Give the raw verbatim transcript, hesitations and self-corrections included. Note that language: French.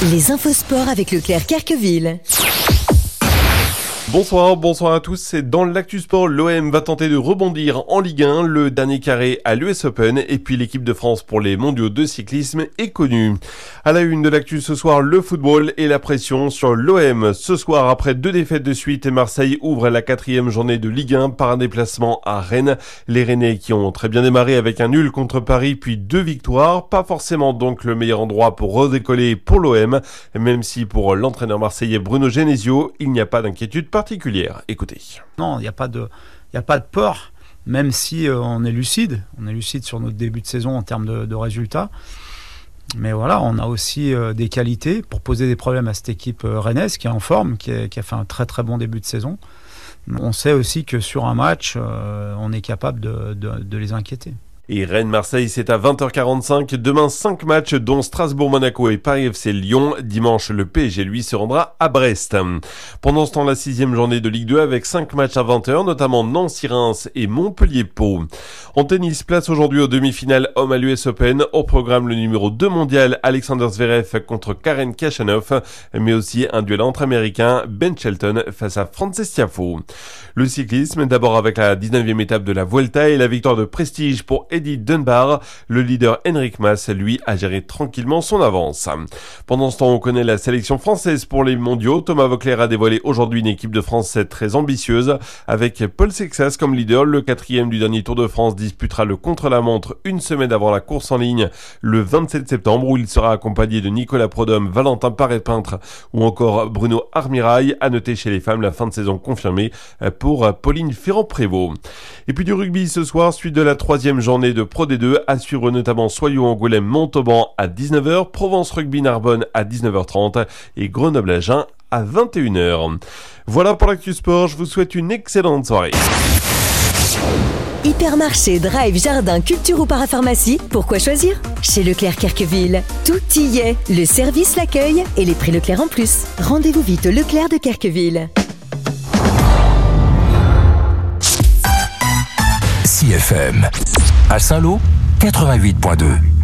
Les infos sport avec Leclerc Carqueville. Bonsoir, bonsoir à tous. C'est dans l'actu sport, l'O M va tenter de rebondir en Ligue un, le dernier carré à l'U S Open, et puis l'équipe de France pour les mondiaux de cyclisme est connue. À la une de l'actu ce soir, le football et la pression sur l'O M. Ce soir, après deux défaites de suite, Marseille ouvre la quatrième journée de Ligue un par un déplacement à Rennes. Les Rennais qui ont très bien démarré avec un nul contre Paris, puis deux victoires. Pas forcément donc le meilleur endroit pour redécoller pour l'O M, même si pour l'entraîneur marseillais Bruno Genesio, il n'y a pas d'inquiétude particulière. Écoutez. Non, il n'y a pas de, il n'y a pas de peur, même si euh, on est lucide, on est lucide sur notre début de saison en termes de, de résultats. Mais voilà, on a aussi euh, des qualités pour poser des problèmes à cette équipe euh, rennaise qui est en forme, qui, est, qui a fait un très très bon début de saison. On sait aussi que sur un match, euh, on est capable de, de, de les inquiéter. Et Rennes-Marseille, c'est à vingt heures quarante-cinq. Demain, cinq matchs, dont Strasbourg-Monaco et Paris F C Lyon. Dimanche, le P S G, lui, se rendra à Brest. Pendant ce temps, la sixième journée de Ligue deux avec cinq matchs à vingt heures, notamment Nancy-Reims et Montpellier-Pau. En tennis, place aujourd'hui aux demi-finales hommes à l'U S Open. Au programme, le numéro deux mondial, Alexander Zverev contre Karen Khachanov, mais aussi un duel entre Américains, Ben Shelton face à Frances Tiafoe. Le cyclisme, d'abord avec la dix-neuvième étape de la Vuelta et la victoire de prestige pour Eddie Dunbar. Le leader Enric Mas, lui, a géré tranquillement son avance. Pendant ce temps, on connaît la sélection française pour les mondiaux. Thomas Voeckler a dévoilé aujourd'hui une équipe de France très ambitieuse, avec Paul Sexas comme leader. Le quatrième du dernier Tour de France disputera le contre-la-montre une semaine avant la course en ligne, le vingt-sept septembre, où il sera accompagné de Nicolas Prodhomme, Valentin Paré-Peintre ou encore Bruno Armirail. À noter chez les femmes la fin de saison confirmée pour Pauline Ferrand-Prévot. Et puis du rugby ce soir, suite de la troisième journée de Pro D deux, à suivre notamment Soyaux-Angoulême-Montauban à dix-neuf heures, Provence Rugby-Narbonne à dix-neuf heures trente et Grenoble-Agen à vingt et une heures. Voilà pour l'actu sport, je vous souhaite une excellente soirée. Hypermarché, drive, jardin, culture ou parapharmacie, pourquoi choisir? Chez Leclerc Carqueville, tout y est. Le service, l'accueil et les prix Leclerc en plus. Rendez-vous vite au Leclerc de Carqueville. C F M à Saint-Lô, quatre-vingt-huit virgule deux.